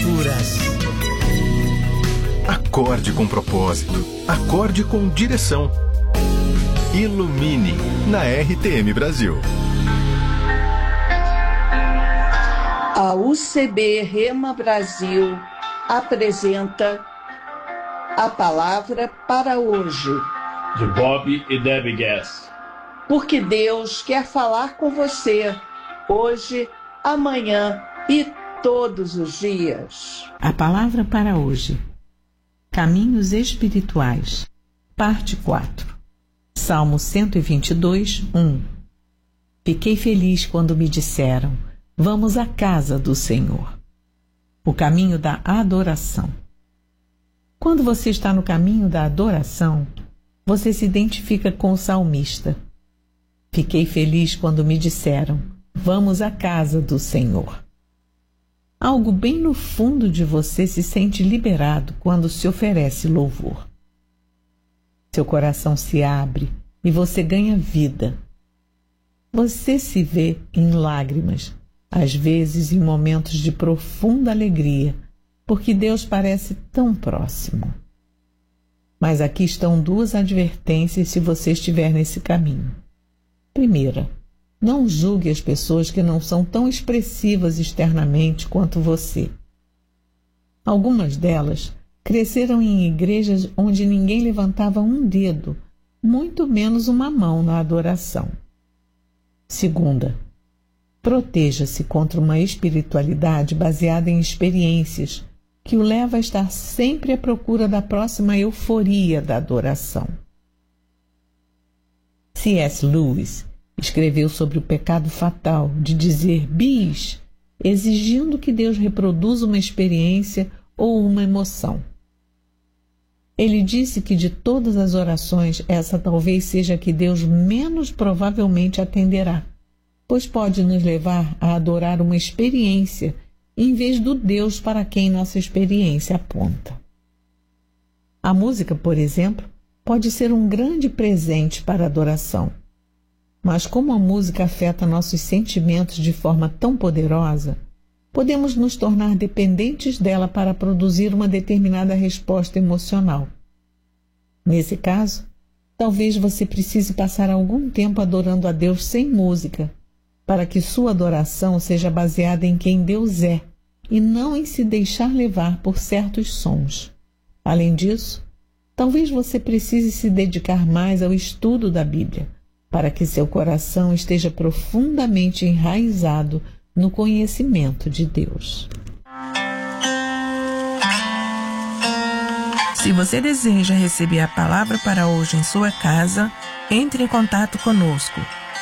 Escrituras. Acorde com propósito. Acorde com direção. Ilumine na RTM Brasil. A UCB Rema Brasil apresenta a palavra para hoje. De Bob e Debbie Gass. Porque Deus quer falar com você hoje, amanhã e todos os dias. A palavra para hoje. Caminhos espirituais. Parte 4. Salmo 122, 1. Fiquei feliz quando me disseram: vamos à casa do Senhor. O caminho da adoração. Quando você está no caminho da adoração, você se identifica com o salmista. Fiquei feliz quando me disseram: vamos à casa do Senhor. Algo bem no fundo de você se sente liberado quando se oferece louvor. Seu coração se abre e você ganha vida. Você se vê em lágrimas, às vezes em momentos de profunda alegria, porque Deus parece tão próximo. Mas aqui estão duas advertências se você estiver nesse caminho. Primeira, não julgue as pessoas que não são tão expressivas externamente quanto você. Algumas delas cresceram em igrejas onde ninguém levantava um dedo, muito menos uma mão na adoração. Segunda, proteja-se contra uma espiritualidade baseada em experiências que o leva a estar sempre à procura da próxima euforia da adoração. C.S. Lewis escreveu sobre o pecado fatal de dizer bis, exigindo que Deus reproduza uma experiência ou uma emoção. Ele disse que de todas as orações, essa talvez seja a que Deus menos provavelmente atenderá, pois pode nos levar a adorar uma experiência em vez do Deus para quem nossa experiência aponta. A música, por exemplo, pode ser um grande presente para a adoração. Mas como a música afeta nossos sentimentos de forma tão poderosa, podemos nos tornar dependentes dela para produzir uma determinada resposta emocional. Nesse caso, talvez você precise passar algum tempo adorando a Deus sem música, para que sua adoração seja baseada em quem Deus é e não em se deixar levar por certos sons. Além disso, talvez você precise se dedicar mais ao estudo da Bíblia, para que seu coração esteja profundamente enraizado no conhecimento de Deus. Se você deseja receber a palavra para hoje em sua casa, entre em contato conosco.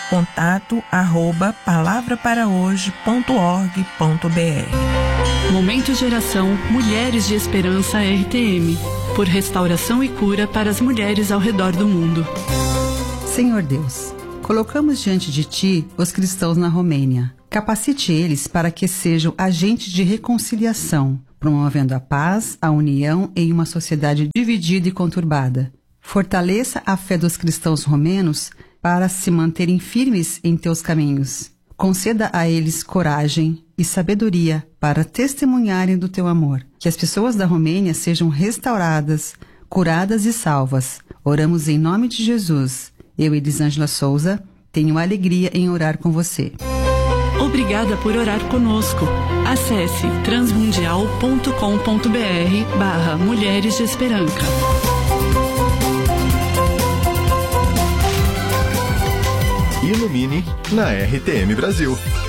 contato@palavraparahoje.org.br. Momento Geração Mulheres de Esperança RTM, por restauração e cura para as mulheres ao redor do mundo. Senhor Deus, colocamos diante de Ti os cristãos na Romênia. Capacite eles para que sejam agentes de reconciliação, promovendo a paz, a união em uma sociedade dividida e conturbada. Fortaleça a fé dos cristãos romenos para se manterem firmes em Teus caminhos. Conceda a eles coragem e sabedoria para testemunharem do Teu amor. Que as pessoas da Romênia sejam restauradas, curadas e salvas. Oramos em nome de Jesus. Eu, Elisângela Souza, tenho alegria em orar com você. Obrigada por orar conosco. Acesse transmundial.com.br/Mulheres de Esperança. Ilumine na RTM Brasil.